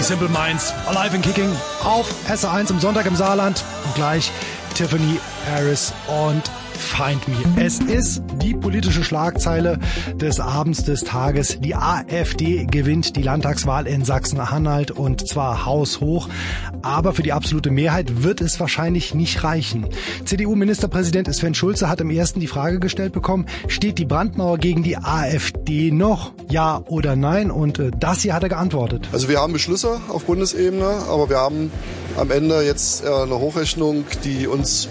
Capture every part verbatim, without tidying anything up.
Simple Minds, Alive and Kicking auf S eins im Sonntag im Saarland. Und gleich Tiffany Harris und Find Me. Es ist die politische Schlagzeile des Abends, des Tages. Die AfD gewinnt die Landtagswahl in Sachsen-Anhalt und zwar haushoch. Aber für die absolute Mehrheit wird es wahrscheinlich nicht reichen. C D U-Ministerpräsident Sven Schulze hat im ersten die Frage gestellt bekommen, steht die Brandmauer gegen die AfD noch? Ja oder nein? Und äh, das hier hat er geantwortet. Also wir haben Beschlüsse auf Bundesebene, aber wir haben am Ende jetzt äh, eine Hochrechnung, die uns,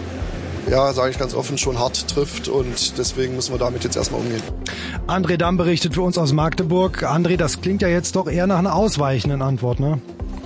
ja, sage ich ganz offen, schon hart trifft und deswegen müssen wir damit jetzt erstmal umgehen. André Damm berichtet für uns aus Magdeburg. André, das klingt ja jetzt doch eher nach einer ausweichenden Antwort, ne?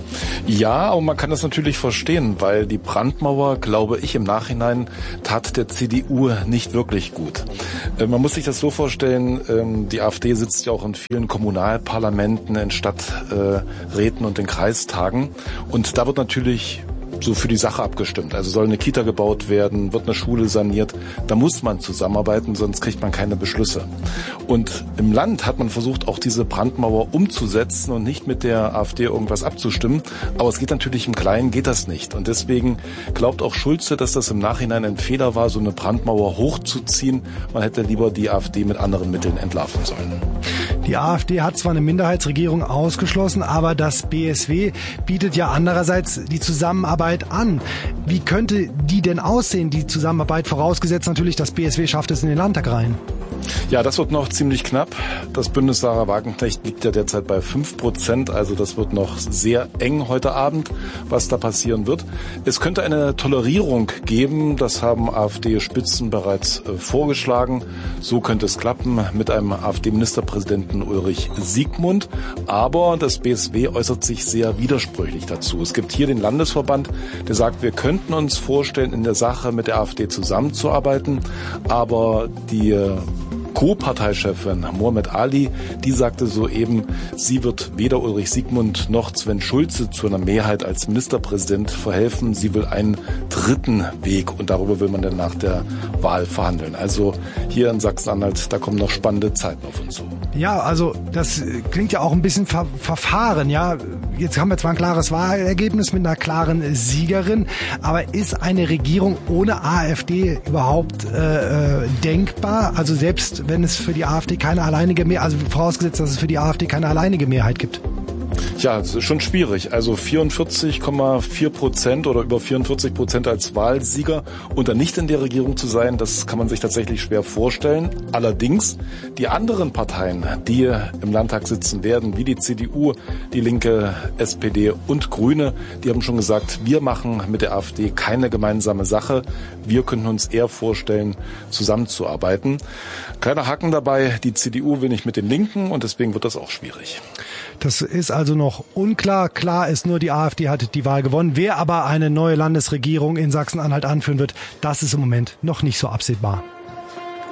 Ja, aber man kann das natürlich verstehen, weil die Brandmauer, glaube ich, im Nachhinein tat der C D U nicht wirklich gut. Äh, man muss sich das so vorstellen, ähm, die AfD sitzt ja auch in vielen Kommunalparlamenten, in Stadträten äh, und in Kreistagen und da wird natürlich so für die Sache abgestimmt. Also soll eine Kita gebaut werden, wird eine Schule saniert. Da muss man zusammenarbeiten, sonst kriegt man keine Beschlüsse. Und im Land hat man versucht, auch diese Brandmauer umzusetzen und nicht mit der AfD irgendwas abzustimmen. Aber es geht natürlich im Kleinen, geht das nicht. Und deswegen glaubt auch Schulze, dass das im Nachhinein ein Fehler war, so eine Brandmauer hochzuziehen. Man hätte lieber die AfD mit anderen Mitteln entlarven sollen. Die AfD hat zwar eine Minderheitsregierung ausgeschlossen, aber das B S W bietet ja andererseits die Zusammenarbeit an. Wie könnte die denn aussehen, die Zusammenarbeit, vorausgesetzt natürlich, das B S W schafft es in den Landtag rein? Ja, das wird noch ziemlich knapp. Das Bündnis Sarah Wagenknecht liegt ja derzeit bei fünf Prozent, also das wird noch sehr eng heute Abend, was da passieren wird. Es könnte eine Tolerierung geben, das haben AfD-Spitzen bereits äh, vorgeschlagen. So könnte es klappen mit einem AfD-Ministerpräsidenten Ulrich Siegmund, aber das B S W äußert sich sehr widersprüchlich dazu. Es gibt hier den Landesverband, der sagt, wir könnten uns vorstellen, in der Sache mit der AfD zusammenzuarbeiten, aber die äh, Co-Parteichefin Mohamed Ali, die sagte soeben, sie wird weder Ulrich Siegmund noch Sven Schulze zu einer Mehrheit als Ministerpräsident verhelfen. Sie will einen dritten Weg und darüber will man dann nach der Wahl verhandeln. Also hier in Sachsen-Anhalt, da kommen noch spannende Zeiten auf uns zu. Ja, also das klingt ja auch ein bisschen ver- verfahren, ja. Jetzt haben wir zwar ein klares Wahlergebnis mit einer klaren Siegerin, aber ist eine Regierung ohne AfD überhaupt äh, denkbar? Also selbst wenn es für die AfD keine alleinige Mehrheit, also vorausgesetzt, dass es für die AfD keine alleinige Mehrheit gibt. Ja, das ist schon schwierig. Also vierundvierzig Komma vier Prozent oder über vierundvierzig Prozent als Wahlsieger und dann nicht in der Regierung zu sein, das kann man sich tatsächlich schwer vorstellen. Allerdings, die anderen Parteien, die im Landtag sitzen werden, wie die C D U, die Linke, S P D und Grüne, die haben schon gesagt, wir machen mit der AfD keine gemeinsame Sache. Wir könnten uns eher vorstellen, zusammenzuarbeiten. Kleiner Haken dabei, die C D U will nicht mit den Linken und deswegen wird das auch schwierig. Das ist also noch unklar. Klar ist nur, die AfD hat die Wahl gewonnen. Wer aber eine neue Landesregierung in Sachsen-Anhalt anführen wird, das ist im Moment noch nicht so absehbar.